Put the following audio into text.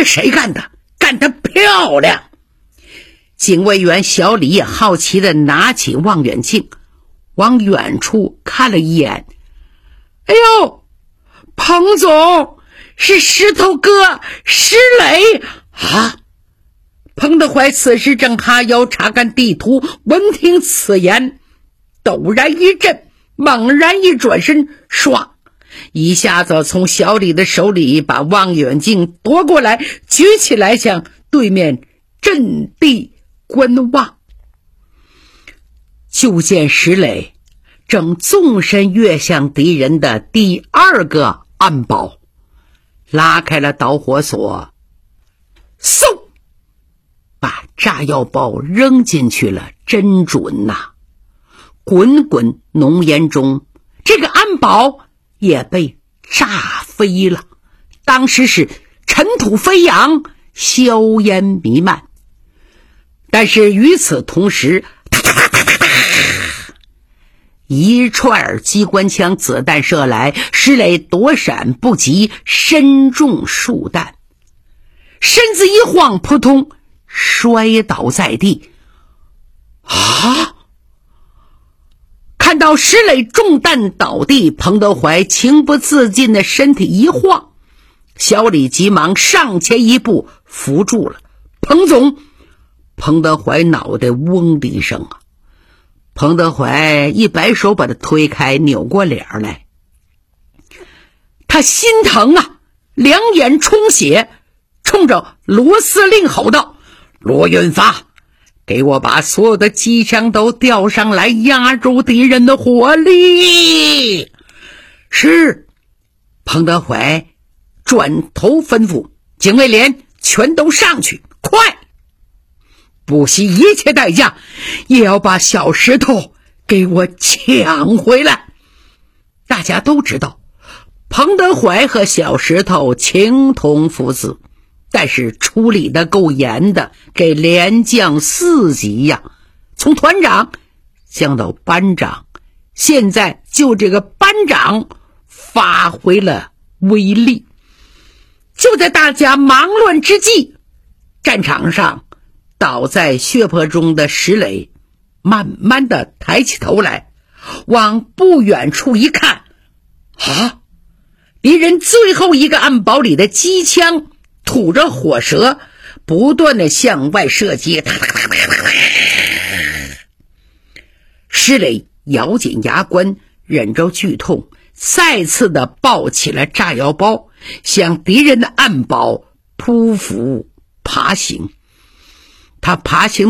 谁干的？干得漂亮！警卫员小李也好奇地拿起望远镜，往远处看了一眼。哎呦，彭总，是石头哥石磊啊！彭德怀此时正哈腰查看地图，闻听此言，陡然一震，猛然一转身，唰，一下子从小李的手里把望远镜夺过来，举起来向对面阵地观望。就见石磊正纵身跃向敌人的第二个暗堡，拉开了导火索，嗖，把炸药包扔进去了，真准呐！滚滚浓烟中，这个暗堡也被炸飞了，当时是尘土飞扬，硝烟弥漫。但是与此同时，一串机关枪子弹射来，石磊躲闪不及，身中数弹，身子一晃，扑通摔倒在地。啊！看到石磊中弹倒地，彭德怀情不自禁的身体一晃，小李急忙上前一步扶住了。彭总！彭德怀脑袋嗡的一声啊！彭德怀一摆手把他推开，扭过脸来。他心疼啊，两眼充血，冲着罗司令吼道：罗运发，给我把所有的机枪都调上来，压住敌人的火力。是。彭德怀转头吩咐警卫连全都上去，快！不惜一切代价也要把小石头给我抢回来。大家都知道彭德怀和小石头情同父子，但是处理的够严的，给连降4级呀，从团长降到班长，现在就这个班长发挥了威力。就在大家忙乱之际，战场上倒在血泊中的石磊慢慢的抬起头来，往不远处一看，啊，敌人最后一个暗堡里的机枪吐着火舌，不断的向外射击。石磊咬紧牙关，忍着剧痛，再次的抱起了炸药包，向敌人的暗堡匍匐爬行。他爬行